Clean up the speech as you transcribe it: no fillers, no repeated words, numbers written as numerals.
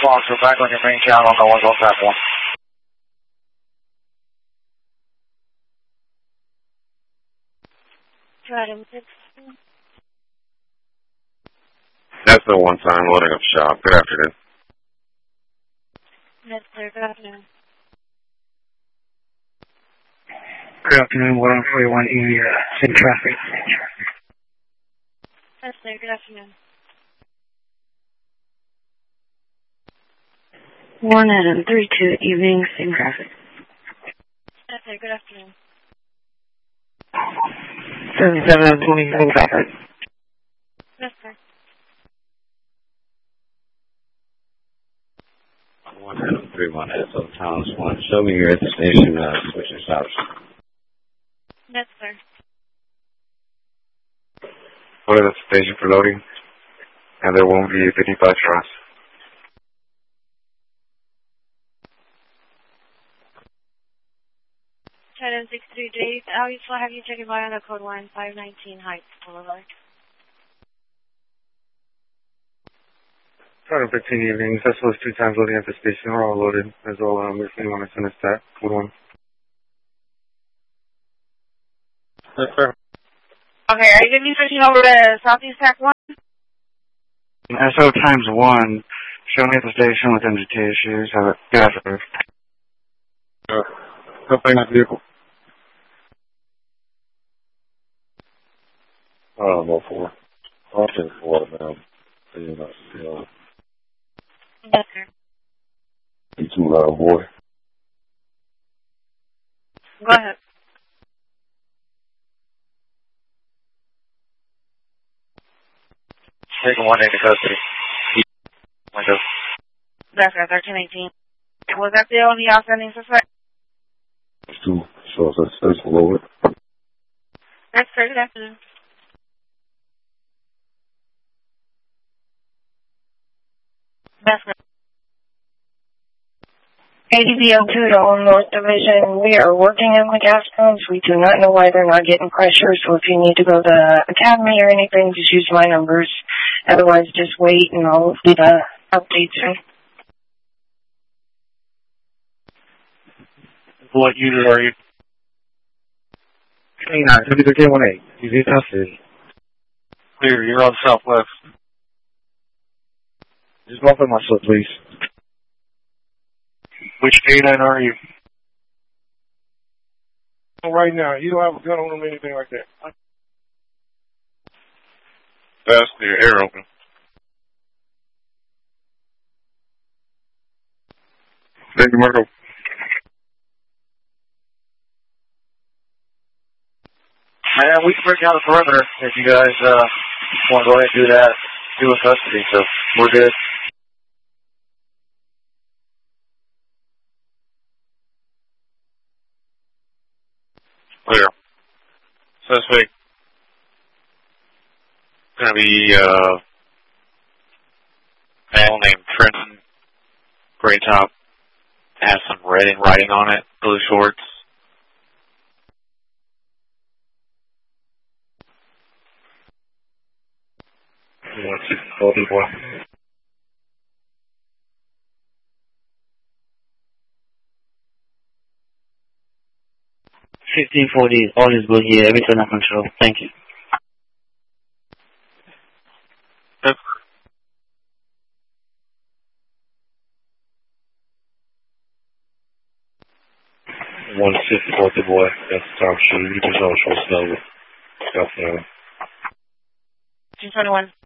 Foster, back on your main channel, no one's on platform. That's the one time loading up shop. Good afternoon. Yes, sir. Good afternoon. Good afternoon, 141E, in traffic. Yes, sir. Good afternoon. 132 evening, in traffic. Yes, sir. Good afternoon. 7720 in traffic. Yes, sir. 131 SO Thomas 1. Show me you're at the station, switching stops. Yes, sir. Go to the station for loading, and there won't be 55 trucks. China 63J, I'll still have you checking by on the code line 519 Heights Boulevard. 215 evenings, that's those 2 times loading at the station. We're all loaded as well. If you want to send us that, code 1. Yes, sir. Okay, are you going to be switching over to Southeast Tac 1? SO times 1, show me at the station with MGT issues. Have it. Good afternoon. Something that vehicle. Well, 4. Austin 4 now. Yes, sir. You too loud, boy. Go ahead. Taking 1 into custody. Window. That's right, 1318. Was that the only outstanding suspect? It's 2. So it's below it. That's sir. Good afternoon. That's right. ADBO2 to Old North Division, we are working on the gas pumps. We do not know why they're not getting pressure, so if you need to go to Academy or anything, just use my numbers. Otherwise, just wait and I'll get an update soon. What unit are you? 29, 73K18. Easy custody. Clear, you're on Southwest. Just go off on my foot, please. Which K9 are you? Right now, you don't have a gun on him or anything like that. That's clear. Air open. Thank you, Marco. Man, we can break down the perimeter if you guys want to go ahead and do that. Do a custody, so we're good. Clear. Suspect gonna be male named Trenton, gray top, has some red in writing on it, blue shorts. Golden boy. 1540, all is good here. Everything under control. Thank you. That's 164 boy. That's the top shooter. You can show snow. Definitely. 221.